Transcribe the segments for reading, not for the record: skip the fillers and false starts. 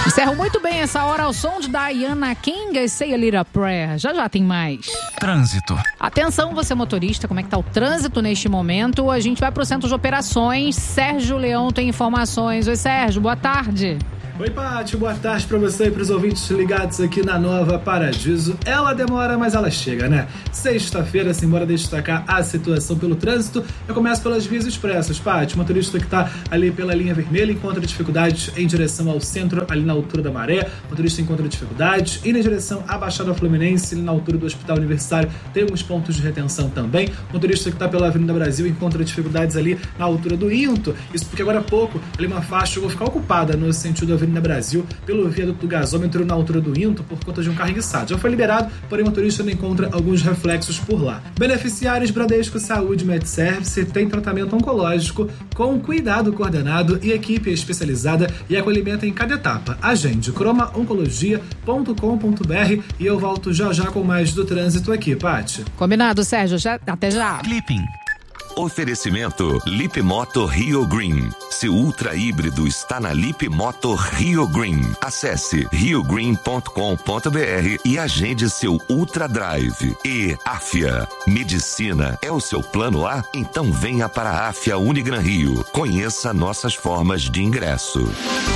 Encerro muito bem essa hora ao som de Diana King e Say a Little Prayer. Já tem mais. Trânsito. Atenção, você motorista, como é que tá o trânsito neste momento? A gente vai pro centro de operações. Sérgio Leão tem informações. Oi, Sérgio, boa tarde. Oi, Pátio, boa tarde pra você e pros ouvintes ligados aqui na Nova Paradiso. Ela demora, mas ela chega, né? Sexta-feira, simbora destacar a situação pelo trânsito. Eu começo pelas vias expressas, Pátio. Motorista que tá ali pela linha vermelha encontra dificuldades em direção ao centro, ali na altura da Maré. Motorista encontra dificuldades. E na direção à Baixada Fluminense, ali na altura do Hospital Universitário, tem alguns pontos de retenção também. Motorista que tá pela Avenida Brasil encontra dificuldades ali na altura do Into. Isso porque agora há pouco, ali uma faixa chegou a ficar ocupada no sentido da Avenida Brasil, pelo viaduto do gasômetro na altura do Into, por conta de um carro enguiçado. Já foi liberado, porém o motorista ainda encontra alguns reflexos por lá. Beneficiários Bradesco Saúde MedService tem tratamento oncológico com cuidado coordenado e equipe especializada e acolhimento em cada etapa. Agende cromaoncologia.com.br e eu volto já com mais do trânsito aqui, Paty. Combinado, Sérgio. Até já. Clipping. Oferecimento Lipmoto Rio Green. Seu ultra híbrido está na Lipmoto Rio Green. Acesse riogreen.com.br e agende seu Ultra Drive. E Afia. Medicina é o seu plano A? Então venha para a Afia Unigran Rio. Conheça nossas formas de ingresso.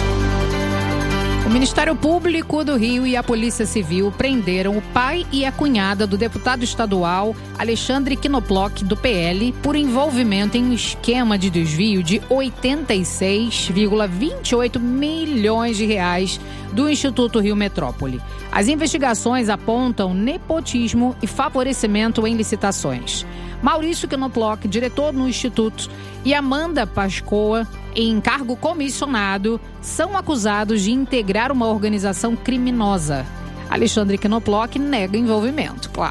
O Ministério Público do Rio e a Polícia Civil prenderam o pai e a cunhada do deputado estadual Alexandre Knoploch, do PL, por envolvimento em um esquema de desvio de 86,28 milhões de reais do Instituto Rio Metrópole. As investigações apontam nepotismo e favorecimento em licitações. Maurício Knoploch, diretor no Instituto, e Amanda Pascoa, em cargo comissionado, são acusados de integrar uma organização criminosa. Alexandre Knoploch nega envolvimento, claro.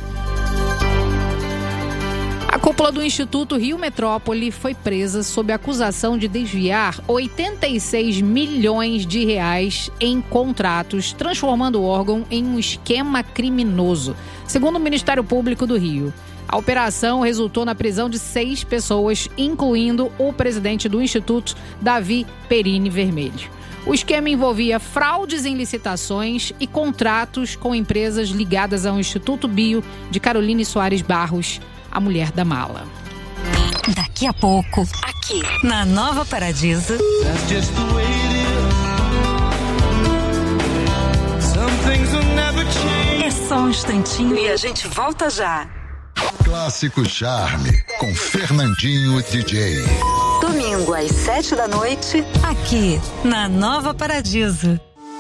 A cúpula do Instituto Rio Metrópole foi presa sob acusação de desviar 86 milhões de reais em contratos, transformando o órgão em um esquema criminoso, segundo o Ministério Público do Rio. A operação resultou na prisão de 6 pessoas, incluindo o presidente do Instituto, Davi Perini Vermelho. O esquema envolvia fraudes em licitações e contratos com empresas ligadas ao Instituto Bio de Caroline Soares Barros, a mulher da mala. Daqui a pouco, aqui na Nova Paradiso. É só um instantinho e a gente volta já. Clássico Charme, com Fernandinho DJ. Domingo às 7 da noite, aqui na Nova Paradiso.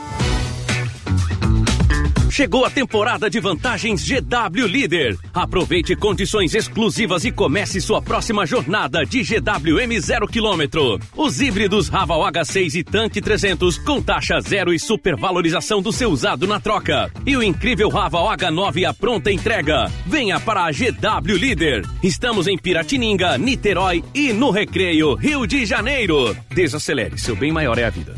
Chegou a temporada de vantagens GW Líder. Aproveite condições exclusivas e comece sua próxima jornada de GWM 0 km. Os híbridos Raval H6 e Tanque 300 com taxa zero e supervalorização do seu usado na troca. E o incrível Raval H9 à pronta entrega. Venha para a GW Líder. Estamos em Piratininga, Niterói e no Recreio, Rio de Janeiro. Desacelere, seu bem maior é a vida.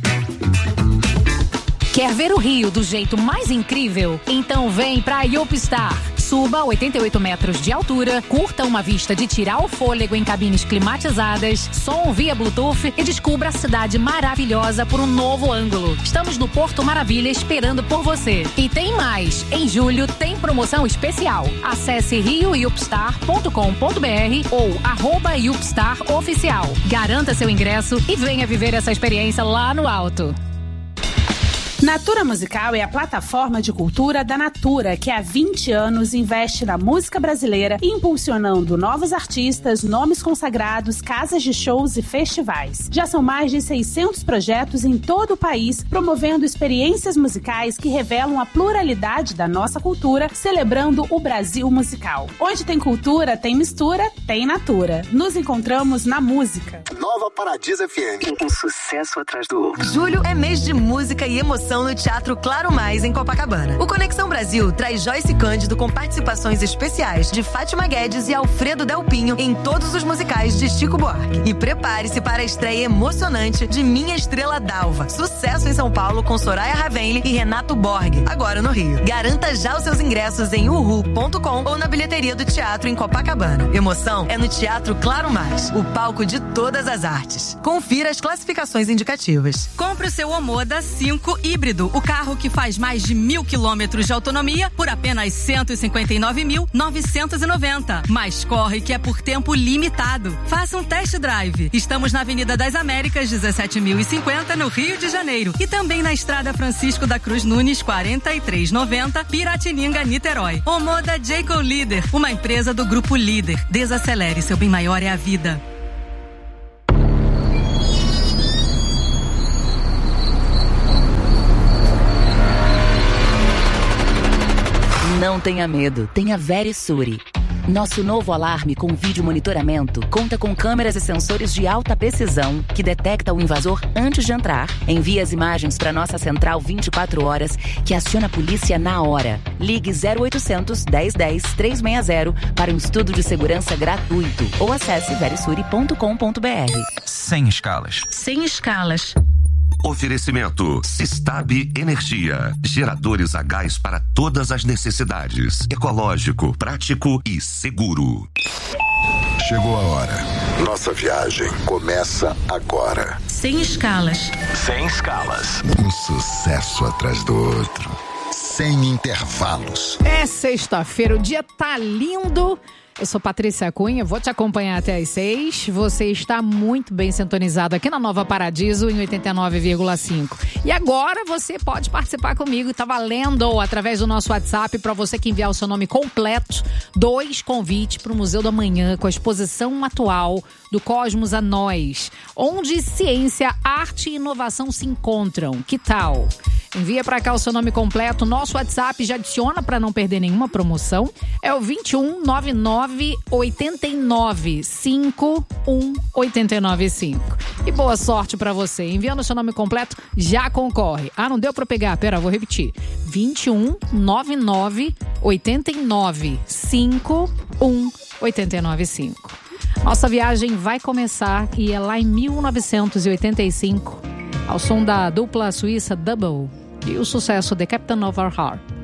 Quer ver o Rio do jeito mais incrível? Então vem pra Yopstar. Suba a 88 metros de altura, curta uma vista de tirar o fôlego em cabines climatizadas, som via Bluetooth e descubra a cidade maravilhosa por um novo ângulo. Estamos no Porto Maravilha esperando por você. E tem mais, em julho tem promoção especial. Acesse rioyopstar.com.br ou @Yopstar Oficial. Garanta seu ingresso e venha viver essa experiência lá no alto. Natura Musical é a plataforma de cultura da Natura, que há 20 anos investe na música brasileira, impulsionando novos artistas, nomes consagrados, casas de shows e festivais. Já são mais de 600 projetos em todo o país, promovendo experiências musicais que revelam a pluralidade da nossa cultura, celebrando o Brasil musical. Onde tem cultura, tem mistura, tem Natura. Nos encontramos na música. Nova Paradiso FM. Um sucesso atrás do outro. Julho é mês de música e emoção emoção no Teatro Claro Mais, em Copacabana. O Conexão Brasil traz Joyce Cândido com participações especiais de Fátima Guedes e Alfredo Delpinho em todos os musicais de Chico Buarque. E prepare-se para a estreia emocionante de Minha Estrela Dalva. Sucesso em São Paulo com Soraya Ravenli e Renato Borg, agora no Rio. Garanta já os seus ingressos em uhu.com ou na bilheteria do teatro em Copacabana. Emoção é no Teatro Claro Mais, o palco de todas as artes. Confira as classificações indicativas. Compre o seu Omoda 5 híbrido, o carro que faz mais de 1.000 quilômetros de autonomia por apenas R$159.990. Mas corre que é por tempo limitado. Faça um test drive. Estamos na Avenida das Américas, 17.050, no Rio de Janeiro. E também na Estrada Francisco da Cruz Nunes, 4390, Piratininga, Niterói. Omoda Jayco Líder, uma empresa do Grupo Líder. Desacelere, seu bem maior é a vida. Não tenha medo, tenha Verisure. Nosso novo alarme com vídeo monitoramento conta com câmeras e sensores de alta precisão que detecta o invasor antes de entrar, envia as imagens para nossa central 24 horas que aciona a polícia na hora. Ligue 0800 1010 360 para um estudo de segurança gratuito ou acesse verisure.com.br. Sem escalas. Sem escalas. Oferecimento Sistab Energia. Geradores a gás para todas as necessidades. Ecológico, prático e seguro. Chegou a hora. Nossa viagem começa agora. Sem escalas. Sem escalas. Um sucesso atrás do outro. Sem intervalos. É sexta-feira, o dia tá lindo. Eu sou Patrícia Cunha, vou te acompanhar até às 6. Você está muito bem sintonizado aqui na Nova Paradiso em 89,5. E agora você pode participar comigo, tá valendo, através do nosso WhatsApp, para você que enviar o seu nome completo, 2 convites para o Museu do Amanhã com a exposição atual do Cosmos a Nós, onde ciência, arte e inovação se encontram. Que tal? Envia para cá o seu nome completo, nosso WhatsApp já adiciona para não perder nenhuma promoção. É o 21 99 89 51 895. E boa sorte para você. Enviando o seu nome completo, já concorre. Ah, não deu para pegar? Pera, vou repetir. 21 99 89 51 895. Nossa viagem vai começar e é lá em 1985, ao som da dupla suíça Double e o sucesso The Captain of Our Heart.